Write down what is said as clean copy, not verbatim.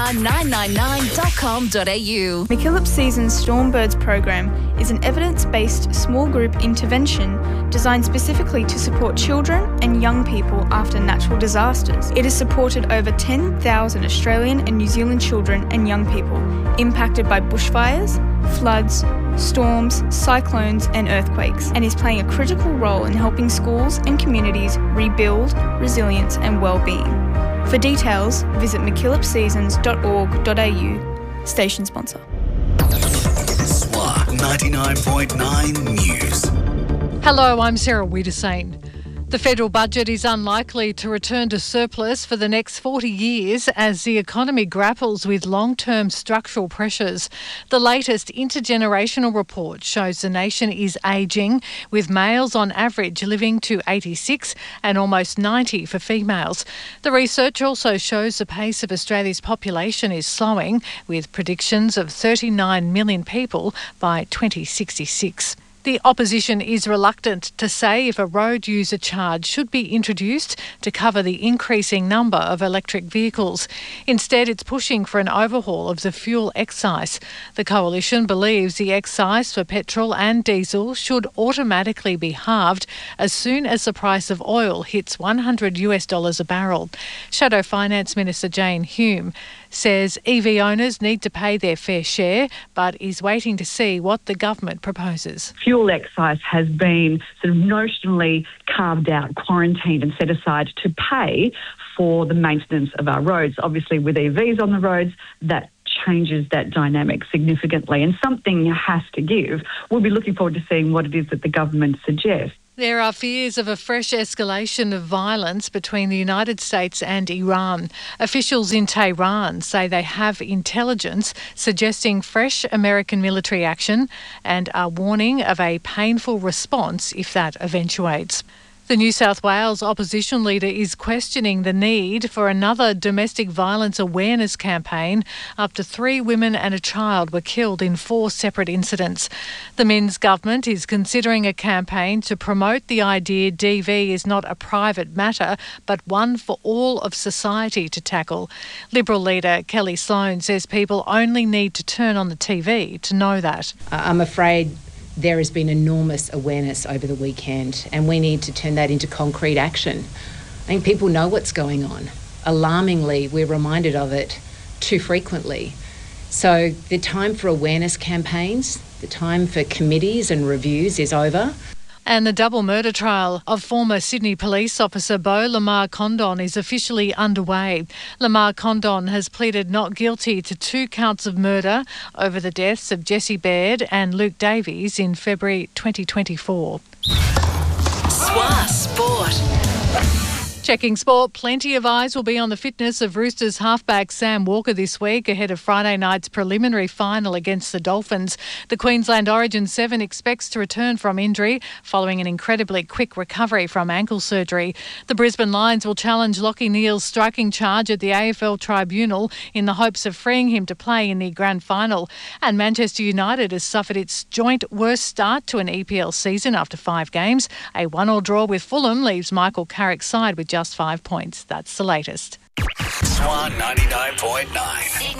swa999.com.au. MacKillop Seasons Stormbirds program is an evidence-based small group intervention designed specifically to support children and young people after natural disasters. It has supported over 10,000 Australian and New Zealand children and young people impacted by bushfires, floods, storms, cyclones and earthquakes, and is playing a critical role in helping schools and communities rebuild resilience and well-being. For details, visit mckillopseasons.org.au. Station sponsor. SWA 99.9 News. Hello, I'm Sarah Wiedersane. The federal budget is unlikely to return to surplus for the next 40 years as the economy grapples with long-term structural pressures. The latest intergenerational report shows the nation is ageing, with males on average living to 86 and almost 90 for females. The research also shows the pace of Australia's population is slowing, with predictions of 39 million people by 2066. The opposition is reluctant to say if a road user charge should be introduced to cover the increasing number of electric vehicles. Instead, it's pushing for an overhaul of the fuel excise. The coalition believes the excise for petrol and diesel should automatically be halved as soon as the price of oil hits $100 a barrel. Shadow Finance Minister Jane Hume says EV owners need to pay their fair share, but is waiting to see what the government proposes. Fuel excise has been sort of notionally carved out, quarantined and set aside to pay for the maintenance of our roads. Obviously, with EVs on the roads, that changes that dynamic significantly, and something has to give. We'll be looking forward to seeing what it is that the government suggests. There are fears of a fresh escalation of violence between the United States and Iran. Officials in Tehran say they have intelligence suggesting fresh American military action and are warning of a painful response if that eventuates. The New South Wales opposition leader is questioning the need for another domestic violence awareness campaign. Up to 3 women and a child were killed in 4 separate incidents. The Minns government is considering a campaign to promote the idea DV is not a private matter, but one for all of society to tackle. Liberal leader Kelly Sloan says people only need to turn on the TV to know that. I'm afraid there has been enormous awareness over the weekend, and we need to turn that into concrete action. I think people know what's going on. Alarmingly, we're reminded of it too frequently. So the time for awareness campaigns, the time for committees and reviews is over. And the double murder trial of former Sydney police officer Beau Lamar Condon is officially underway. Lamar Condon has pleaded not guilty to 2 counts of murder over the deaths of Jesse Baird and Luke Davies in February 2024. SWA Sport. Checking sport, plenty of eyes will be on the fitness of Roosters halfback Sam Walker this week ahead of Friday night's preliminary final against the Dolphins. The Queensland Origin 7 expects to return from injury following an incredibly quick recovery from ankle surgery. The Brisbane Lions will challenge Lachie Neale's striking charge at the AFL Tribunal in the hopes of freeing him to play in the grand final. And Manchester United has suffered its joint worst start to an EPL season after 5 games. A 1-1 draw with Fulham leaves Michael Carrick's side with just 5 points. That's the latest. SWA 99.9.